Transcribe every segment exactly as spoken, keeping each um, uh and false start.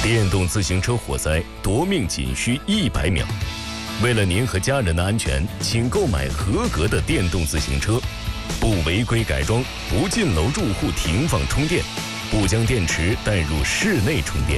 电动自行车火灾夺命仅需一百秒。为了您和家人的安全，请购买合格的电动自行车，不违规改装，不进楼住户停放充电，不将电池带入室内充电。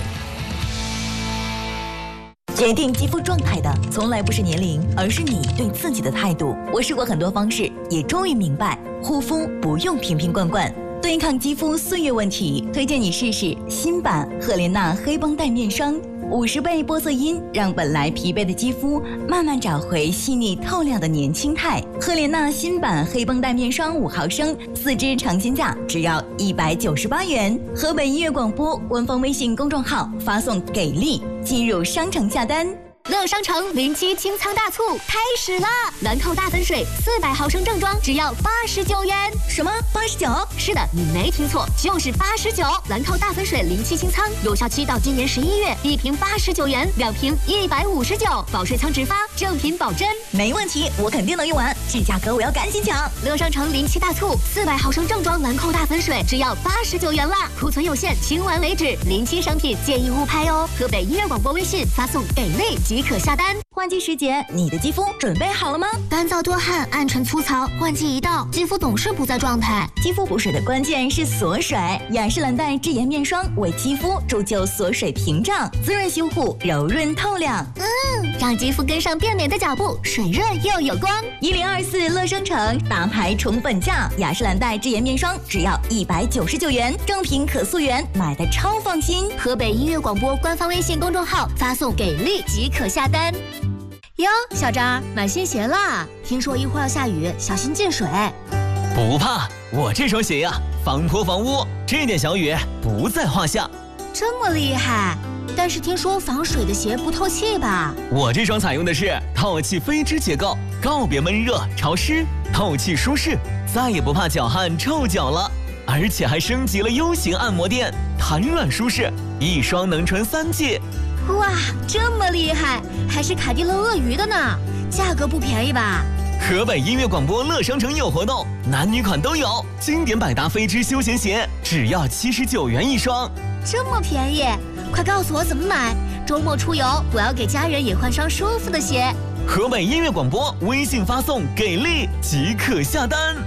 决定肌肤状态的从来不是年龄，而是你对自己的态度。我试过很多方式，也终于明白，护肤不用瓶瓶罐罐。对抗肌肤岁月问题，推荐你试试新版赫莲娜黑绷带面霜，五十倍玻色因让本来疲惫的肌肤慢慢找回细腻透亮的年轻态。赫莲娜新版黑绷带面霜五毫升，四支尝鲜价只要一百九十八元。河北音乐广播官方微信公众号发送“给力”进入商城下单。 乐商城零七清仓大促开始啦！兰蔻大粉水四百毫升正装只要八十九元。 什么？八十九？ 是的，你没听错，就是八十九。兰蔻大粉水零七清仓有效期到今年十一月，一瓶八十九元，两瓶一百五十九，保水仓直发，正品保真。 没问题，我肯定能用完。这价格我要赶紧抢！ 乐商城零七大促，四百毫升正装兰蔻大粉水只要八十九元啦！库存有限，清完为止。零七商品建议勿拍哦。河北音乐广播微信发送给力即可下单。 换季时节，你的肌肤准备好了吗？ 干燥多汗、暗沉粗糙，换季一到，肌肤总是不在状态。 肌肤补水的关键是锁水，雅诗兰黛智妍面霜为肌肤铸就锁水屏障，滋润修护，柔润透亮。 嗯，让肌肤跟上变美的脚步，水润又有光。 一零二四乐商城大牌宠粉价，雅诗兰黛智妍面霜只要一百九十九元，正品可溯源，买的超放心。 河北音乐广播官方微信公众号发送给力即可下单。哟，小张买新鞋啦！听说一会儿要下雨，小心进水。 不怕，我这双鞋呀、啊，防泼防污，这点小雨不在话下。 这么厉害？但是听说防水的鞋不透气吧？ 我这双采用的是透气飞织结构，告别闷热潮湿，透气舒适，再也不怕脚汗臭脚了。而且还升级了 U 型按摩垫，弹软舒适，一双能穿三季。 哇，这么厉害，还是凯迪乐鳄鱼的呢，价格不便宜吧？ 河北音乐广播乐商城有活动，男女款都有，经典百搭飞织休闲鞋只要七十九元一双， 这么便宜，快告诉我怎么买，周末出游我要给家人也换双舒服的鞋。 河北音乐广播微信发送给力即可下单。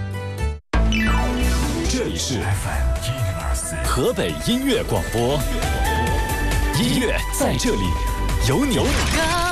这里是 F M 一零二四河北音乐广播，音乐在这里有你。